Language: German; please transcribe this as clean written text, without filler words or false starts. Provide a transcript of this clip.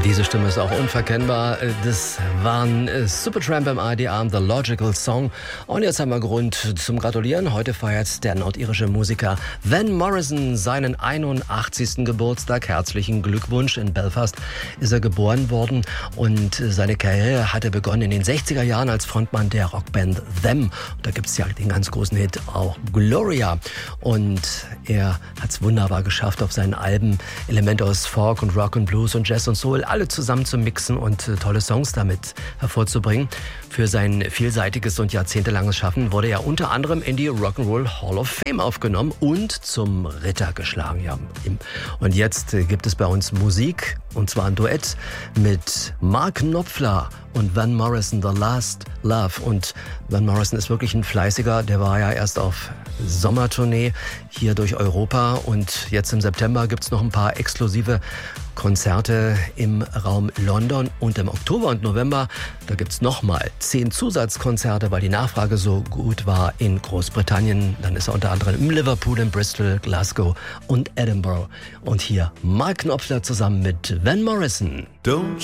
Diese Stimme ist auch unverkennbar. Das waren Supertramp im ARD-Abend, The Logical Song. Und jetzt haben wir Grund zum Gratulieren. Heute feiert der nordirische Musiker Van Morrison seinen 81. Geburtstag. Herzlichen Glückwunsch. In Belfast ist er geboren worden und seine Karriere hatte begonnen in den 60er Jahren als Frontmann der Rockband Them. Und da gibt es ja den ganz großen Hit auch Gloria. Und er hat es wunderbar geschafft, auf seinen Alben Elemente aus Folk und Rock und Blues und Jazz und Soul alle zusammen zu mixen und tolle Songs damit hervorzubringen. Für sein vielseitiges und jahrzehntelanges Schaffen wurde er unter anderem in die Rock'n'Roll Hall of Fame aufgenommen und zum Ritter geschlagen. Ja. Und jetzt gibt es bei uns Musik, und zwar ein Duett mit Mark Knopfler und Van Morrison, The Last Love. Und Van Morrison ist wirklich ein Fleißiger, der war ja erst auf Sommertournee hier durch Europa und jetzt im September gibt es noch ein paar exklusive Konzerte im Raum London und im Oktober und November, da gibt es nochmal 10 Zusatzkonzerte, weil die Nachfrage so gut war in Großbritannien. Dann ist er unter anderem in Liverpool, in Bristol, Glasgow und Edinburgh. Und hier Mark Knopfler zusammen mit Van Morrison. Don't